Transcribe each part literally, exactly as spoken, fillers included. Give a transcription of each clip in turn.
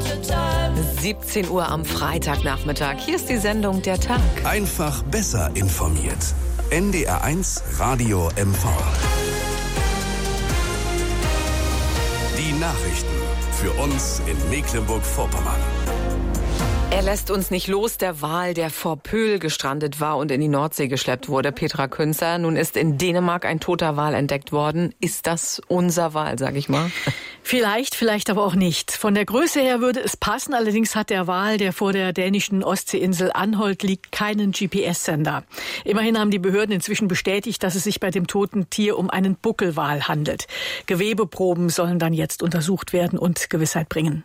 siebzehn Uhr am Freitagnachmittag. Hier ist die Sendung Der Tag. Einfach besser informiert. N D R eins Radio M V. Die Nachrichten für uns in Mecklenburg-Vorpommern. Er lässt uns nicht los, der Wal, der vor Pöhl gestrandet war und in die Nordsee geschleppt wurde. Petra Künzer, nun ist in Dänemark ein toter Wal entdeckt worden. Ist das unser Wal, sag ich mal? Vielleicht, vielleicht aber auch nicht. Von der Größe her würde es passen. Allerdings hat der Wal, der vor der dänischen Ostseeinsel Anholt liegt, keinen G P S-Sender. Immerhin haben die Behörden inzwischen bestätigt, dass es sich bei dem toten Tier um einen Buckelwal handelt. Gewebeproben sollen dann jetzt untersucht werden und Gewissheit bringen.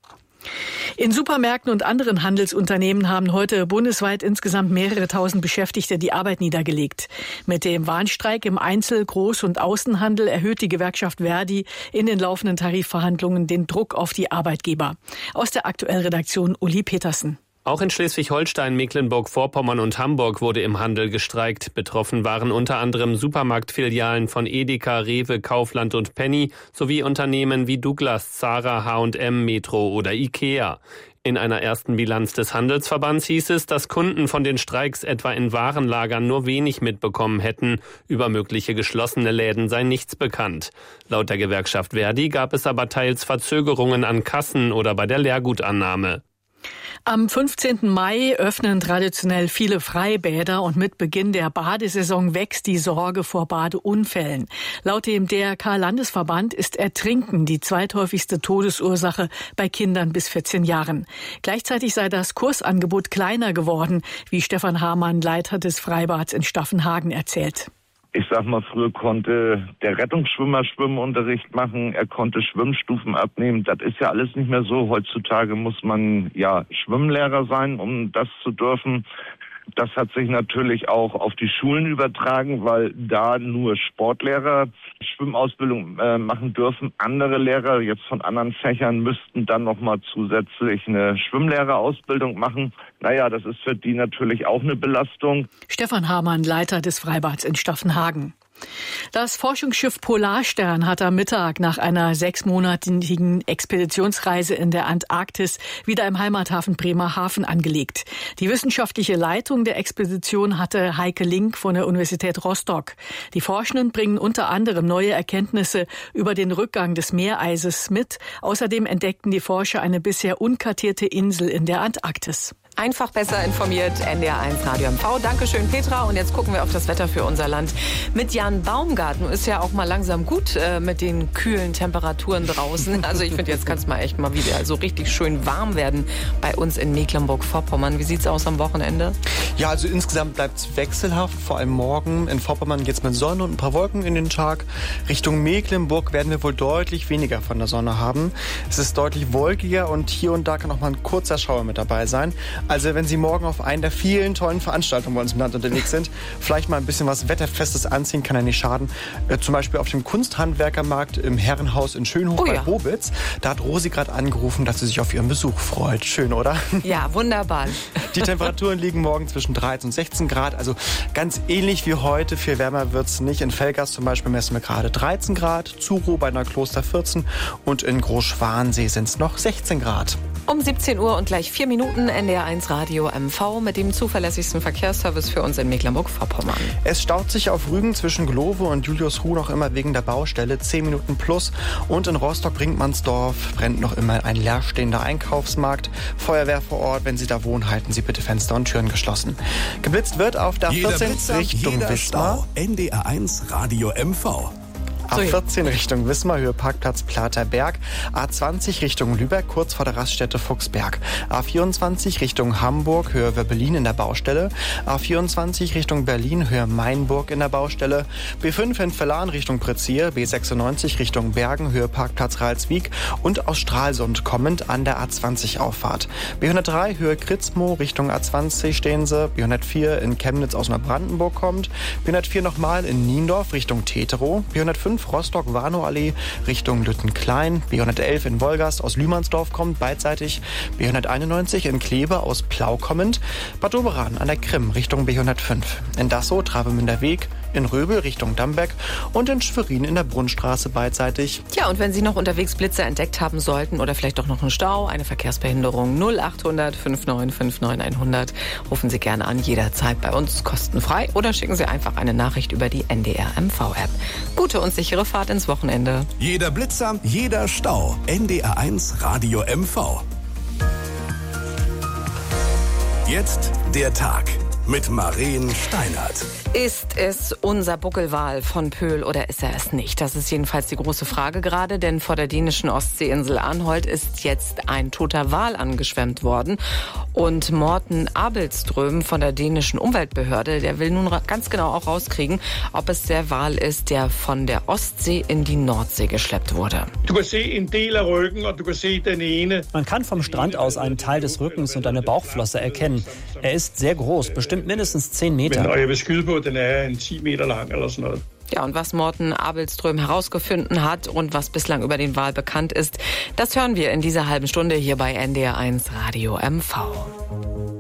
In Supermärkten und anderen Handelsunternehmen haben heute bundesweit insgesamt mehrere tausend Beschäftigte die Arbeit niedergelegt. Mit dem Warnstreik im Einzel-, Groß- und Außenhandel erhöht die Gewerkschaft Verdi in den laufenden Tarifverhandlungen den Druck auf die Arbeitgeber. Aus der Aktuellredaktion Uli Petersen. Auch in Schleswig-Holstein, Mecklenburg-Vorpommern und Hamburg wurde im Handel gestreikt. Betroffen waren unter anderem Supermarktfilialen von Edeka, Rewe, Kaufland und Penny sowie Unternehmen wie Douglas, Zara, H und M, Metro oder Ikea. In einer ersten Bilanz des Handelsverbands hieß es, dass Kunden von den Streiks etwa in Warenlagern nur wenig mitbekommen hätten. Über mögliche geschlossene Läden sei nichts bekannt. Laut der Gewerkschaft Verdi gab es aber teils Verzögerungen an Kassen oder bei der Leergutannahme. Am fünfzehnten Mai öffnen traditionell viele Freibäder und mit Beginn der Badesaison wächst die Sorge vor Badeunfällen. Laut dem D R K-Landesverband ist Ertrinken die zweithäufigste Todesursache bei Kindern bis vierzehn Jahren. Gleichzeitig sei das Kursangebot kleiner geworden, wie Stefan Hamann, Leiter des Freibads in Staffenhagen, erzählt. Ich sag mal, früher konnte der Rettungsschwimmer Schwimmunterricht machen, er konnte Schwimmstufen abnehmen. Das ist ja alles nicht mehr so. Heutzutage muss man ja Schwimmlehrer sein, um das zu dürfen. Das hat sich natürlich auch auf die Schulen übertragen, weil da nur Sportlehrer Schwimmausbildung äh, machen dürfen. Andere Lehrer jetzt von anderen Fächern müssten dann nochmal zusätzlich eine Schwimmlehrerausbildung machen. Naja, das ist für die natürlich auch eine Belastung. Stefan Hamann, Leiter des Freibads in Staffenhagen. Das Forschungsschiff Polarstern hat am Mittag nach einer sechsmonatigen Expeditionsreise in der Antarktis wieder im Heimathafen Bremerhaven angelegt. Die wissenschaftliche Leitung der Expedition hatte Heike Link von der Universität Rostock. Die Forschenden bringen unter anderem neue Erkenntnisse über den Rückgang des Meereises mit. Außerdem entdeckten die Forscher eine bisher unkartierte Insel in der Antarktis. Einfach besser informiert, N D R eins Radio M V. Dankeschön, Petra. Und jetzt gucken wir auf das Wetter für unser Land mit Jan Baumgart. Nun ist ja auch mal langsam gut äh, mit den kühlen Temperaturen draußen. Also ich finde, jetzt kann es mal echt mal wieder so richtig schön warm werden bei uns in Mecklenburg-Vorpommern. Wie sieht's aus am Wochenende? Ja, also insgesamt bleibt es wechselhaft. Vor allem morgen in Vorpommern geht es mit Sonne und ein paar Wolken in den Tag. Richtung Mecklenburg werden wir wohl deutlich weniger von der Sonne haben. Es ist deutlich wolkiger und hier und da kann auch mal ein kurzer Schauer mit dabei sein. Also wenn Sie morgen auf einen der vielen tollen Veranstaltungen bei uns im Land unterwegs sind, vielleicht mal ein bisschen was Wetterfestes anziehen, kann ja nicht schaden. Äh, zum Beispiel auf dem Kunsthandwerkermarkt im Herrenhaus in Schönhof oh, bei ja. Bobitz. Da hat Rosi gerade angerufen, dass sie sich auf ihren Besuch freut. Schön, oder? Ja, wunderbar. Die Temperaturen liegen morgen zwischen dreizehn und sechzehn Grad, also ganz ähnlich wie heute. Viel wärmer wird es nicht. In Velgast zum Beispiel messen wir gerade dreizehn Grad, Zuro bei Neukloster vierzehn und in Großschwansee sind es noch sechzehn Grad. Um siebzehn Uhr und gleich vier Minuten N D R eins Radio M V mit dem zuverlässigsten Verkehrsservice für uns in Mecklenburg-Vorpommern. Es staut sich auf Rügen zwischen Glowe und Juliusruh noch immer wegen der Baustelle, zehn Minuten plus. Und in Rostock-Brinkmannsdorf brennt noch immer ein leerstehender Einkaufsmarkt. Feuerwehr vor Ort, wenn Sie da wohnen, halten Sie bitte Fenster und Türen geschlossen. Geblitzt wird auf der Jeder vierzehn Blitzer, Richtung jeder Wismar. Stau. N D R eins Radio M V. A vierzehn Richtung Wismar, Höhe Parkplatz Platerberg. A zwanzig Richtung Lübeck, kurz vor der Raststätte Fuchsberg. A vierundzwanzig Richtung Hamburg, Höhe Wöbbelin in der Baustelle. A vierundzwanzig Richtung Berlin, Höhe Mainburg in der Baustelle. B fünf in Vellan Richtung Prezier. B sechsundneunzig Richtung Bergen, Höhe Parkplatz Ralswiek. Und aus Stralsund kommend an der A zwanzig Auffahrt. B hundertdrei Höhe Kritzmo Richtung A zwanzig stehen Sie. B hundertvier in Chemnitz aus Neubrandenburg kommt. B hundertvier nochmal in Niendorf Richtung Teterow. B hundertfünf Rostock-Warnow-Allee Richtung Lüttenklein. B hundertelf in Wolgast aus Lühmannsdorf kommt beidseitig. B hunderteinundneunzig in Kleve aus Plau kommend. Bad Doberan an der Krim Richtung B hundertfünf. In Dassow, Travemünder Weg, in Röbel Richtung Damberg und in Schwerin in der Brunnstraße beidseitig. Ja, und wenn Sie noch unterwegs Blitze entdeckt haben sollten oder vielleicht doch noch einen Stau, eine Verkehrsbehinderung, null achthundert fünfundneunzig fünfundneunzig hundert, rufen Sie gerne an, jederzeit bei uns kostenfrei oder schicken Sie einfach eine Nachricht über die N D R M V-App. Gute und sichere Fahrt ins Wochenende. Jeder Blitzer, jeder Stau. N D R eins Radio M V. Jetzt der Tag mit Maren Steinert. Ist es unser Buckelwal von Pöhl oder ist er es nicht? Das ist jedenfalls die große Frage gerade, denn vor der dänischen Ostseeinsel Anholt ist jetzt ein toter Wal angeschwemmt worden. Und Morten Abelström von der dänischen Umweltbehörde, der will nun ganz genau auch rauskriegen, ob es der Wal ist, der von der Ostsee in die Nordsee geschleppt wurde. Man kann vom Strand aus einen Teil des Rückens und eine Bauchflosse erkennen. Er ist sehr groß, bestimmt mindestens zehn Meter. Ja, und was Morten Abelström herausgefunden hat und was bislang über den Wal bekannt ist, das hören wir in dieser halben Stunde hier bei N D R eins Radio M V.